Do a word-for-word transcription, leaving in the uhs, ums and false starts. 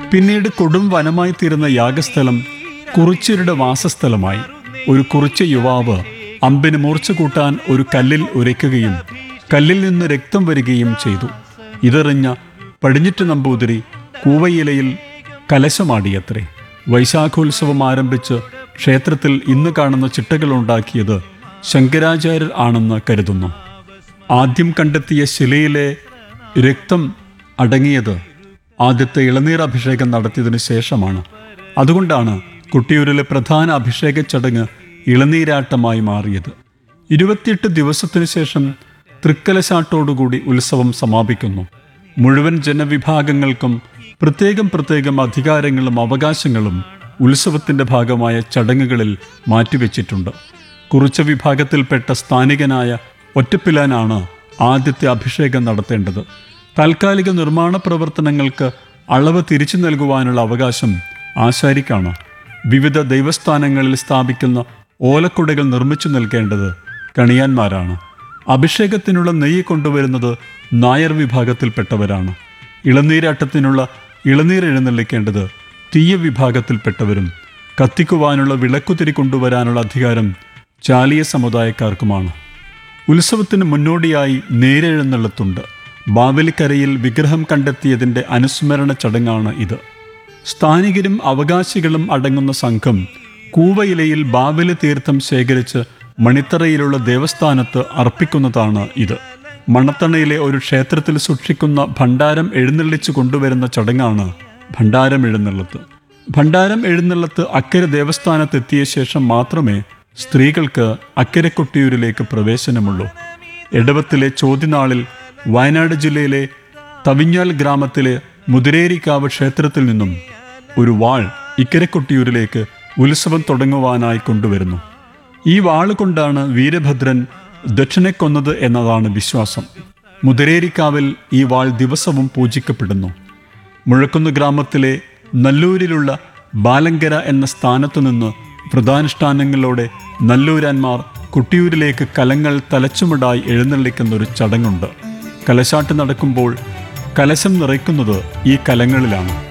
പിന്നീട് കൊടും വനമായി തീർന്ന യാഗസ്ഥലം കുറിച്യരുടെ വാസസ്ഥലമായി. ഒരു കുറിച്യ യുവാവ് അമ്പിന് മൂർച്ച കൂട്ടാൻ ഒരു കല്ലിൽ ഉരയ്ക്കുകയും കല്ലിൽ നിന്ന് രക്തം വരികയും ചെയ്തു. ഇതെറിഞ്ഞ പടിഞ്ഞിട്ട് നമ്പൂതിരി കൂവയിലയിൽ കലശമാടിയത്രേ. വൈശാഖോത്സവം ആരംഭിച്ച് ക്ഷേത്രത്തിൽ ഇന്ന് കാണുന്ന ചിട്ടകളുണ്ടാക്കിയത് ശങ്കരാചാര്യർ ആണെന്ന് കരുതുന്നു. ആദ്യം കണ്ടെത്തിയ ശിലയിലെ രക്തം അടങ്ങിയത് ആദ്യത്തെ ഇളനീർ അഭിഷേകം നടത്തിയതിനു ശേഷമാണ്. അതുകൊണ്ടാണ് കൊട്ടിയൂരിലെ പ്രധാന അഭിഷേക ചടങ്ങ് ഇളനീരാട്ടമായി മാറിയത്. ഇരുപത്തിയെട്ട് ദിവസത്തിനു ശേഷം തൃക്കലശാട്ടോടുകൂടി ഉത്സവം സമാപിക്കുന്നു. മുഴുവൻ ജനവിഭാഗങ്ങൾക്കും പ്രത്യേകം പ്രത്യേകം അധികാരങ്ങളും അവകാശങ്ങളും ഉത്സവത്തിൻ്റെ ഭാഗമായ ചടങ്ങുകളിൽ മാറ്റിവെച്ചിട്ടുണ്ട്. കുറിച്യ വിഭാഗത്തിൽപ്പെട്ട സ്ഥാനികനായ ഒറ്റപ്പിലാനാണ് ആദ്യത്തെ അഭിഷേകം നടത്തേണ്ടത്. താൽക്കാലിക നിർമ്മാണ പ്രവർത്തനങ്ങൾക്ക് അളവ് തിരിച്ചു നൽകുവാനുള്ള അവകാശം ആശാരിക്കാണ്. വിവിധ ദൈവസ്ഥാനങ്ങളിൽ സ്ഥാപിക്കുന്ന ഓലക്കുടകൾ നിർമ്മിച്ചു നൽകേണ്ടത് കണിയാന്മാരാണ്. അഭിഷേകത്തിനുള്ള നെയ്യ് കൊണ്ടുവരുന്നത് നായർ വിഭാഗത്തിൽപ്പെട്ടവരാണ്. ഇളനീരാട്ടത്തിനുള്ള ഇളനീർ എഴുന്നള്ളിക്കേണ്ടത് തീയ വിഭാഗത്തിൽപ്പെട്ടവരും കത്തിക്കുവാനുള്ള വിളക്കുതിരി കൊണ്ടുവരാനുള്ള അധികാരം ചാലിയ സമുദായക്കാർക്കുമാണ്. ഉത്സവത്തിന് മുന്നോടിയായി നേരെഴുന്നള്ളത്തുണ്ട്. ബാവലിക്കരയിൽ വിഗ്രഹം കണ്ടെത്തിയതിൻ്റെ അനുസ്മരണ ചടങ്ങാണ് ഇത്. സ്ഥാനികരും അവകാശികളും അടങ്ങുന്ന സംഘം കൂവയിലയിൽ ബാവലി തീർത്ഥം ശേഖരിച്ച് മണിത്തറയിലുള്ള ദേവസ്ഥാനത്ത് അർപ്പിക്കുന്നതാണ് ഇത്. മണത്തണയിലെ ഒരു ക്ഷേത്രത്തിൽ സൂക്ഷിക്കുന്ന ഭണ്ഡാരം എഴുന്നള്ളിച്ചു കൊണ്ടുവരുന്ന ചടങ്ങാണ് ഭണ്ഡാരം എഴുന്നള്ളത്ത്. ഭണ്ഡാരം എഴുന്നള്ളത്ത് അക്കരെ ദേവസ്ഥാനത്തെത്തിയ ശേഷം മാത്രമേ സ്ത്രീകൾക്ക് അക്കരെ കൊട്ടിയൂരിലേക്ക് പ്രവേശനമുള്ളൂ. എടവത്തിലെ ചോദ്യനാളിൽ വയനാട് ജില്ലയിലെ തവിഞ്ഞാൽ ഗ്രാമത്തിലെ മുതിരേരിക്കാവ് ക്ഷേത്രത്തിൽ നിന്നും ഒരു വാൾ ഇക്കരെ കൊട്ടിയൂരിലേക്ക് ഉത്സവം തുടങ്ങുവാനായി കൊണ്ടുവരുന്നു. ഈ വാൾ കൊണ്ടാണ് വീരഭദ്രൻ ദക്ഷനെ കൊന്നത് എന്നതാണ് വിശ്വാസം. മുതിരേരിക്കാവിൽ ഈ വാൾ ദിവസവും പൂജിക്കപ്പെടുന്നു. മുഴക്കുന്ന് ഗ്രാമത്തിലെ നല്ലൂരിലുള്ള ബാലങ്കര എന്ന സ്ഥാനത്തു നിന്ന് വ്രതാനുഷ്ഠാനങ്ങളോടെ നല്ലൂരാന്മാർ കൊട്ടിയൂരിലേക്ക് കലങ്ങൾ തലച്ചുമടായി എഴുന്നള്ളിക്കുന്ന ഒരു ചടങ്ങുണ്ട്. കലശാട്ട് നടക്കുമ്പോൾ കലശം നിറയ്ക്കുന്നത് ഈ കലങ്ങളിലാണ്.